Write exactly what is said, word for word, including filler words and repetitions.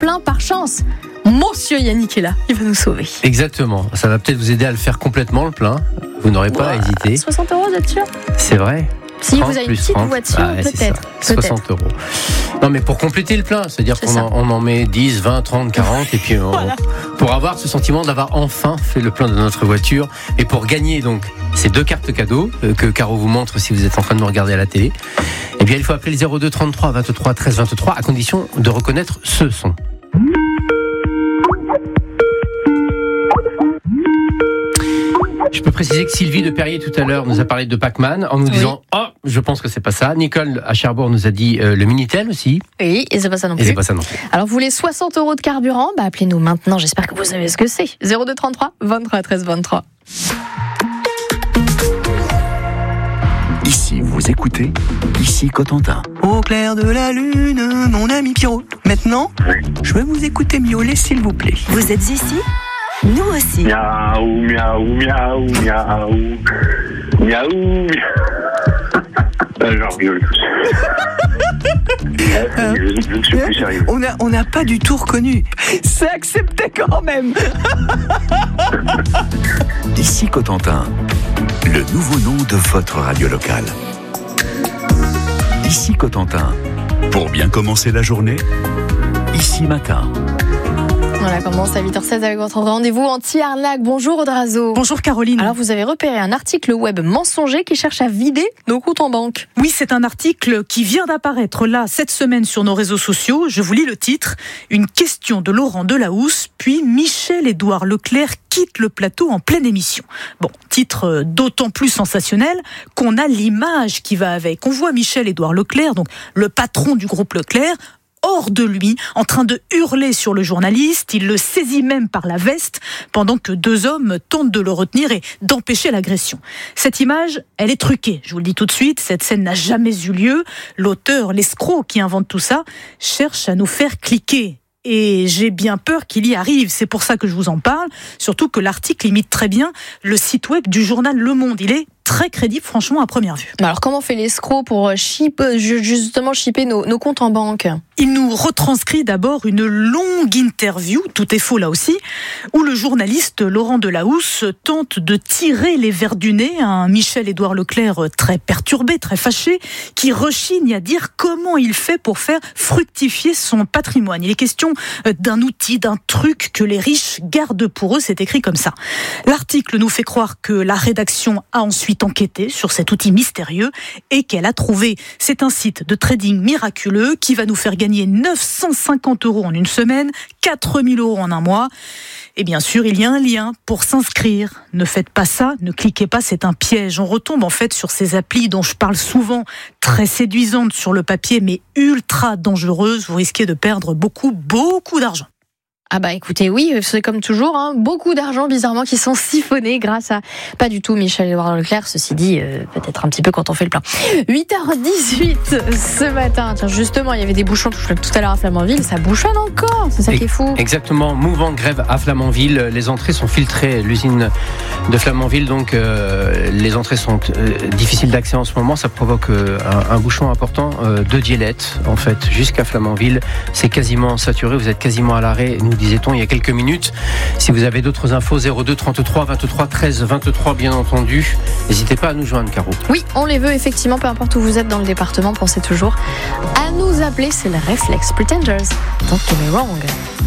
plein par chance. Monsieur Yannick est là, il va nous sauver. Exactement, ça va peut-être vous aider à le faire complètement le plein. Vous n'aurez pas ouais, à hésiter. soixante euros, vous êtes sûr ? C'est vrai. Si vous avez une petite trente voiture, ah ouais, peut-être. soixante euros. Non, mais pour compléter le plein, c'est-à-dire c'est qu'on en, on en met dix, vingt, trente, quarante, et puis on, voilà. Pour avoir ce sentiment d'avoir enfin fait le plein de notre voiture, et pour gagner donc ces deux cartes cadeaux euh, que Caro vous montre si vous êtes en train de nous regarder à la télé, eh bien il faut appeler le zéro deux trente-trois vingt-trois treize vingt-trois à condition de reconnaître ce son. Je peux préciser que Sylvie de Perrier tout à l'heure nous a parlé de Pac-Man en nous oui. disant « Oh, je pense que c'est pas ça ». Nicole à Cherbourg nous a dit euh, le Minitel aussi. Oui, et c'est pas ça non plus. Et c'est pas ça non plus. Alors vous voulez soixante euros de carburant ? Bah appelez-nous maintenant, j'espère que vous savez ce que c'est. zéro deux trente-trois vingt-trois treize vingt-trois. Ici, vous écoutez, ici Cotentin. Au clair de la lune, mon ami Pierrot. Maintenant, je vais vous écouter miauler, s'il vous plaît. Vous êtes ici ? Nous aussi. Miaou, miaou, miaou, miaou. Miaou, miaou. J'en rigole tous. Euh, je, je suis plus sérieux. On n'a on a pas du tout reconnu. C'est accepté quand même. Ici Cotentin, le nouveau nom de votre radio locale. Ici Cotentin, pour bien commencer la journée, ici matin. Voilà, commence à huit heures seize avec votre rendez-vous anti-arnaque. Bonjour Audrazo. Bonjour Caroline. Alors vous avez repéré un article web mensonger qui cherche à vider nos comptes en banque. Oui, c'est un article qui vient d'apparaître là cette semaine sur nos réseaux sociaux. Je vous lis le titre. Une question de Laurent Delahousse, puis Michel-Édouard Leclerc quitte le plateau en pleine émission. Bon, titre d'autant plus sensationnel qu'on a l'image qui va avec. On voit Michel-Édouard Leclerc, donc le patron du groupe Leclerc, hors de lui, en train de hurler sur le journaliste. Il le saisit même par la veste pendant que deux hommes tentent de le retenir et d'empêcher l'agression. Cette image, elle est truquée. Je vous le dis tout de suite, cette scène n'a jamais eu lieu. L'auteur, l'escroc qui invente tout ça, cherche à nous faire cliquer. Et j'ai bien peur qu'il y arrive. C'est pour ça que je vous en parle. Surtout que l'article imite très bien le site web du journal Le Monde. Il est très crédible, franchement, à première vue. Alors, comment fait l'escroc pour chip, justement chipper nos, nos comptes en banque ? Il nous retranscrit d'abord une longue interview, tout est faux là aussi, où le journaliste Laurent Delahousse tente de tirer les vers du nez à un Michel-Édouard Leclerc très perturbé, très fâché, qui rechigne à dire comment il fait pour faire fructifier son patrimoine. Il est question d'un outil, d'un truc que les riches gardent pour eux, c'est écrit comme ça. L'article nous fait croire que la rédaction a ensuite enquêté sur cet outil mystérieux et qu'elle a trouvé. C'est un site de trading miraculeux qui va nous faire gagner neuf cent cinquante euros en une semaine, quatre mille euros en un mois. Et bien sûr, il y a un lien pour s'inscrire. Ne faites pas ça, ne cliquez pas, c'est un piège. On retombe en fait sur ces applis dont je parle souvent, très séduisantes sur le papier, mais ultra dangereuses. Vous risquez de perdre beaucoup, beaucoup d'argent. Ah bah écoutez, oui, c'est comme toujours, hein, beaucoup d'argent bizarrement qui sont siphonnés grâce à, pas du tout Michel-Édouard Leclerc, ceci dit, euh, peut-être un petit peu quand on fait le plein. huit heures dix-huit ce matin, tiens justement, il y avait des bouchons tout à l'heure à Flamanville, ça bouchonne encore, c'est ça qui est fou. Exactement, mouvement de grève à Flamanville, les entrées sont filtrées, l'usine de Flamanville, donc euh, les entrées sont euh, difficiles d'accès en ce moment, ça provoque euh, un, un bouchon important euh, de Dielette, en fait, jusqu'à Flamanville, c'est quasiment saturé, vous êtes quasiment à l'arrêt, nous disait-on il y a quelques minutes. Si vous avez d'autres infos, zéro deux trente-trois vingt-trois treize vingt-trois, bien entendu. N'hésitez pas à nous joindre, Caro. Oui, on les veut effectivement, peu importe où vous êtes dans le département, pensez toujours à nous appeler, c'est le réflexe. Pretenders, don't get me wrong.